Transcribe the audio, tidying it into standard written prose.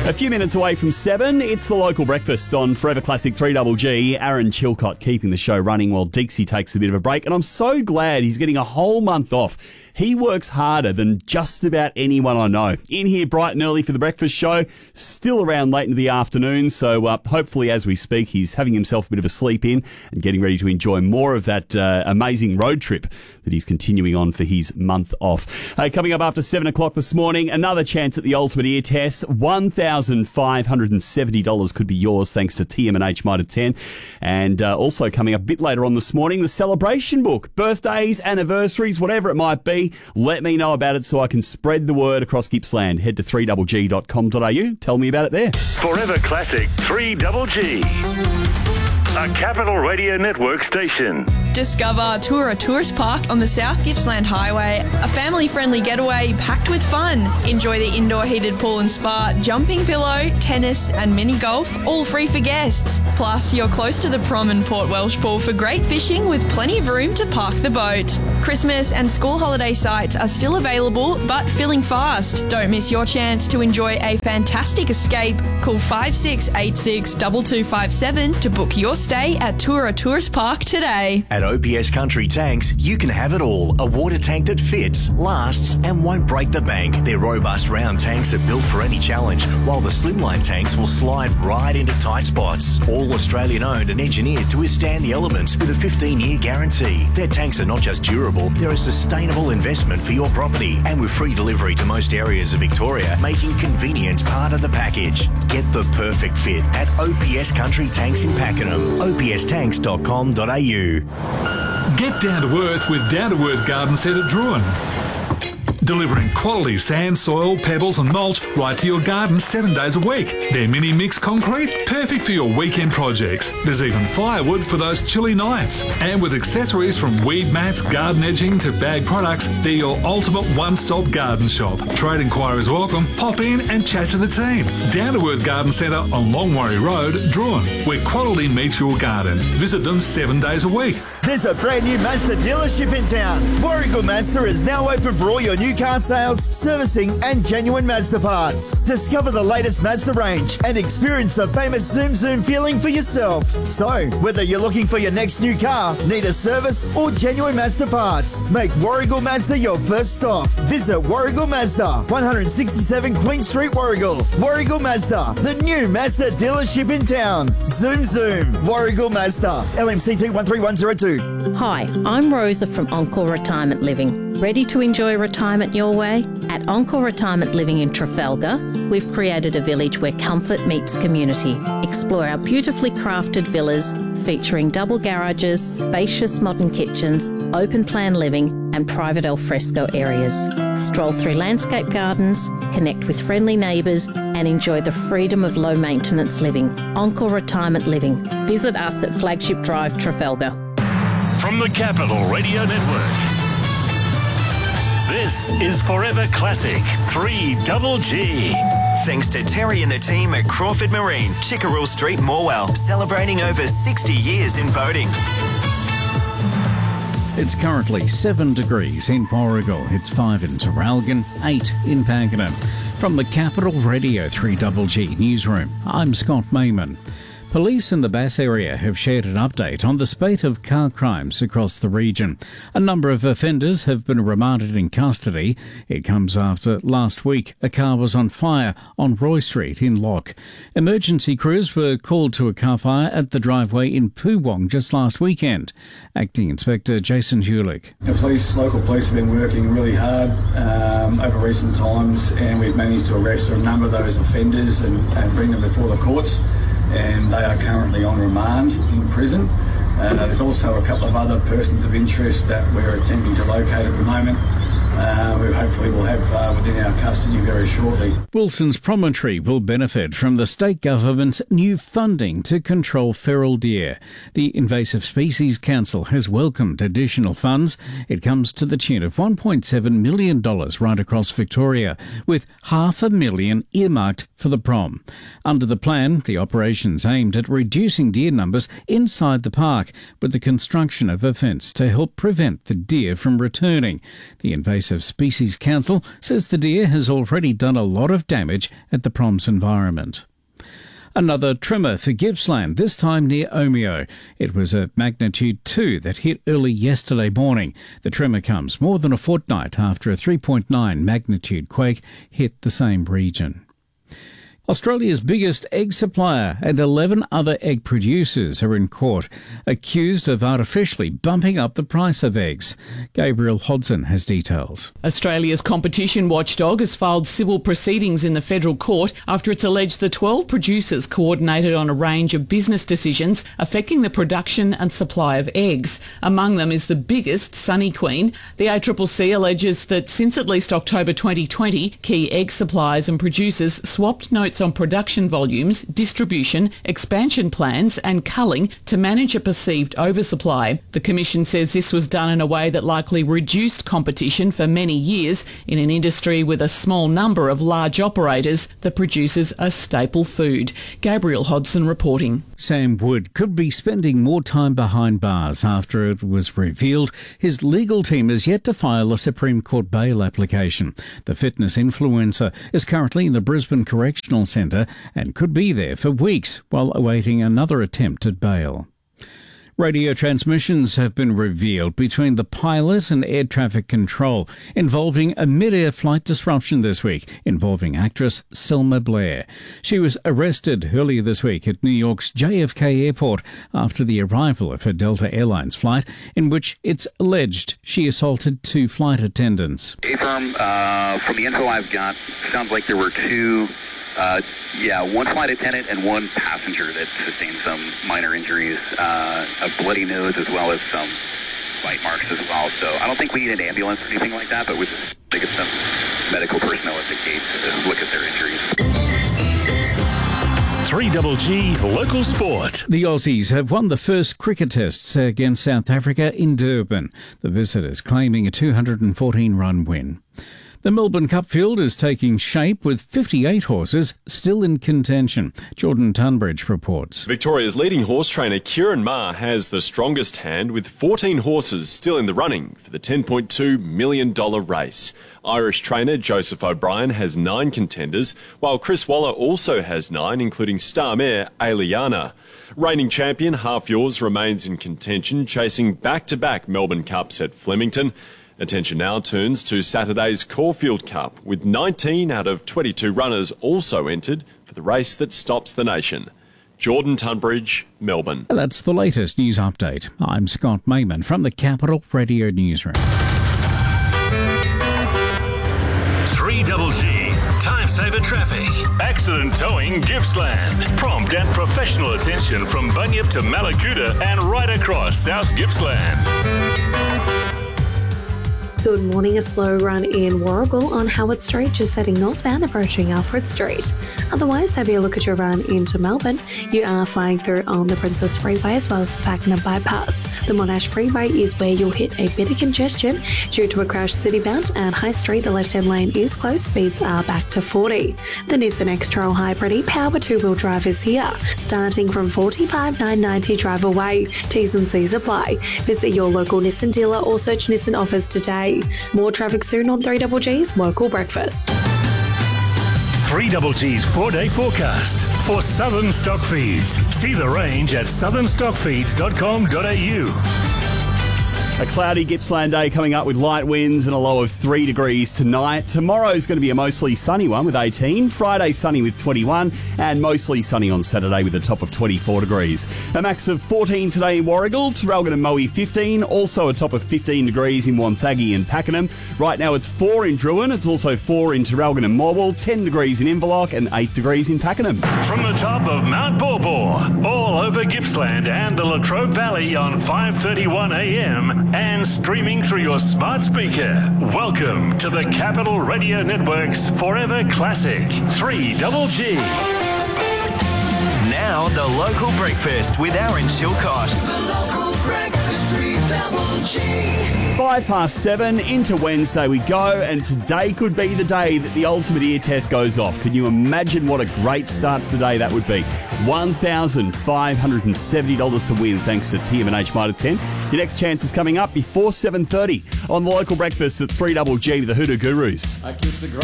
A few minutes away from 7, it's the local breakfast on Forever Classic 3GG. Aaron Chilcott keeping the show running while Dixie takes a bit of a break. And I'm so glad he's getting a whole month off. He works harder than just about anyone I know. In here bright and early for the breakfast show, still around late into the afternoon. So hopefully as we speak, he's having himself a bit of a sleep in and getting ready to enjoy more of that amazing road trip that he's continuing on for his month off. Coming up after 7 o'clock this morning, another chance at the Ultimate Ear Test. $1,570 could be yours thanks to TM&H Mitre 10. And also coming up a bit later on this morning, the celebration book. Birthdays, anniversaries, whatever it might be. Let me know about it so I can spread the word across Gippsland. Head to 3GG.com.au. Tell me about it there. Forever Classic 3GG. A Capital Radio Network station. Discover Toura Tourist Park on the South Gippsland Highway. A family-friendly getaway packed with fun. Enjoy the indoor heated pool and spa, jumping pillow, tennis and mini golf, all free for guests. Plus, you're close to the Prom and Port Welshpool for great fishing with plenty of room to park the boat. Christmas and school holiday sites are still available but filling fast. Don't miss your chance to enjoy a fantastic escape. Call 5686 2257 to book your stay at Toura Tourist Park today. At OPS Country Tanks, you can have it all. A water tank that fits, lasts, and won't break the bank. Their robust round tanks are built for any challenge, while the slimline tanks will slide right into tight spots. All Australian owned and engineered to withstand the elements with a 15-year guarantee. Their tanks are not just durable, they're a sustainable investment for your property. And with free delivery to most areas of Victoria, making convenience part of the package. Get the perfect fit at OPS Country Tanks in Pakenham. opstanks.com.au. Get down to earth with Down to Earth Garden Centre Druin. Delivering quality sand, soil, pebbles and mulch right to your garden 7 days a week. Their mini mix concrete, perfect for your weekend projects. There's even firewood for those chilly nights. And with accessories from weed mats, garden edging to bag products, they're your ultimate one-stop garden shop. Trade inquiries welcome. Pop in and chat to the team. Down to Earth Garden Centre on Longwarry Road, Druin, where quality meets your garden. Visit them 7 days a week. There's a brand new Mazda dealership in town. Warragul Mazda is now open for all your new car sales, servicing and genuine Mazda parts. Discover the latest Mazda range and experience the famous Zoom Zoom feeling for yourself. So, whether you're looking for your next new car, need a service or genuine Mazda parts, make Warragul Mazda your first stop. Visit Warragul Mazda, 167 Queen Street, Warragul. Warragul Mazda, the new Mazda dealership in town. Zoom Zoom, Warragul Mazda, LMCT 13102. Hi, I'm Rosa from Encore Retirement Living. Ready to enjoy retirement your way? At Encore Retirement Living in Trafalgar, we've created a village where comfort meets community. Explore our beautifully crafted villas featuring double garages, spacious modern kitchens, open plan living and private alfresco areas. Stroll through landscape gardens, connect with friendly neighbours and enjoy the freedom of low maintenance living. Encore Retirement Living. Visit us at Flagship Drive, Trafalgar. From the Capital Radio Network, this is Forever Classic 3GG. Thanks to Terry and the team at Crawford Marine, Chickerell Street, Morwell, celebrating over 60 years in boating. It's currently 7 degrees in Warragul. It's 5 in Terralgan, 8 in Pakenham. From the Capital Radio 3GG newsroom, I'm Scott Mayman. Police in the Bass area have shared an update on the spate of car crimes across the region. A number of offenders have been remanded in custody. It comes after last week a car was on fire on Roy Street in Lock. Emergency crews were called to a car fire at the driveway in Poowong just last weekend. Acting Inspector Jason Hulick. The local police have been working really hard over recent times, and we've managed to arrest a number of those offenders and bring them before the courts. And they are currently on remand in prison. There's also a couple of other persons of interest that we're attempting to locate at the moment, who hopefully will have within our custody very shortly. Wilson's Promontory will benefit from the state government's new funding to control feral deer. The Invasive Species Council has welcomed additional funds. It comes to the tune of $1.7 million right across Victoria, with $500,000 earmarked for the prom. Under the plan, the operation's aimed at reducing deer numbers inside the park with the construction of a fence to help prevent the deer from returning. The Invasive Invasive Species Council says the deer has already done a lot of damage at the Proms environment. Another tremor for Gippsland, this time near Omeo. It was a magnitude 2 that hit early yesterday morning. The tremor comes more than a fortnight after a 3.9 magnitude quake hit the same region. Australia's biggest egg supplier and 11 other egg producers are in court, accused of artificially bumping up the price of eggs. Gabriel Hodson has details. Australia's competition watchdog has filed civil proceedings in the federal court after it's alleged the 12 producers coordinated on a range of business decisions affecting the production and supply of eggs. Among them is the biggest, Sunny Queen. The ACCC alleges that since at least October 2020, key egg suppliers and producers swapped notes on production volumes, distribution, expansion plans and culling to manage a perceived oversupply. The Commission says this was done in a way that likely reduced competition for many years in an industry with a small number of large operators that produces a staple food. Gabriel Hodson reporting. Sam Wood could be spending more time behind bars after it was revealed his legal team is yet to file a Supreme Court bail application. The fitness influencer is currently in the Brisbane Correctional Centre and could be there for weeks while awaiting another attempt at bail. Radio transmissions have been revealed between the pilot and air traffic control involving a mid-air flight disruption this week involving actress Selma Blair. She was arrested earlier this week at New York's JFK Airport after the arrival of her Delta Airlines flight in which it's alleged she assaulted 2 flight attendants. From the info I've got, sounds like there were 2 one flight attendant and 1 passenger that sustained some minor injuries, a bloody nose as well as some bite marks as well. So I don't think we need an ambulance or anything like that, but we just get some medical personnel at the gate to look at their injuries. 3GG Local Sport. The Aussies have won the first cricket tests against South Africa in Durban, the visitors claiming a 214-run win. The Melbourne Cup field is taking shape with 58 horses still in contention. Jordan Tunbridge reports. Victoria's leading horse trainer Kieran Maher has the strongest hand with 14 horses still in the running for the $10.2 million race. Irish trainer Joseph O'Brien has 9 contenders, while Chris Waller also has 9, including star mare Aliana. Reigning champion Half Yours remains in contention, chasing back-to-back Melbourne Cups at Flemington. Attention now turns to Saturday's Caulfield Cup, with 19 out of 22 runners also entered for the race that stops the nation. Jordan Tunbridge, Melbourne. That's the latest news update. I'm Scott Mayman from the Capital Radio Newsroom. 3GG Time Saver Traffic. Accident towing Gippsland. Prompt and professional attention from Bunyip to Malakuta and right across South Gippsland. Good morning. A slow run in Warragul on Howard Street, just heading northbound approaching Alfred Street. Otherwise, have a look at your run into Melbourne. You are flying through on the Princess Freeway as well as the Pakenham Bypass. The Monash Freeway is where you'll hit a bit of congestion due to a crash citybound, and High Street, the left-hand lane is closed. Speeds are back to 40. The Nissan X-Trail Hybrid Power 2-wheel drive is here, starting from $45,990 drive away. T's and C's apply. Visit your local Nissan dealer or search Nissan offers today. More traffic soon on 3GG's Local Breakfast. 3GG's 4-day forecast for Southern Stock Feeds. See the range at southernstockfeeds.com.au. A cloudy Gippsland day coming up with light winds and a low of 3 degrees tonight. Tomorrow's going to be a mostly sunny one with 18. Friday sunny with 21 and mostly sunny on Saturday with a top of 24 degrees. A max of 14 today in Warragul, Traralgon and Moe 15. Also a top of 15 degrees in Wonthaggi and Pakenham. Right now it's 4 in Druin. It's also 4 in Traralgon and Morwell, 10 degrees in Inverloch and 8 degrees in Pakenham. From the top of Mount Baw Baw, all over Gippsland and the Latrobe Valley on 5:31 a.m. and streaming through your smart speaker. Welcome to the Capital Radio Network's Forever Classic 3GG. Now the Local Breakfast with Aaron Chilcott. The Local Breakfast 3GG. 7:05 into Wednesday we go, and today could be the day that the ultimate ear test goes off. Can you imagine what a great start to the day that would be? $1,570 to win thanks to TMH Mitre 10. Your next chance is coming up before 7:30 on the local breakfast at 3GG with the Hoodoo Gurus. I kiss the grass.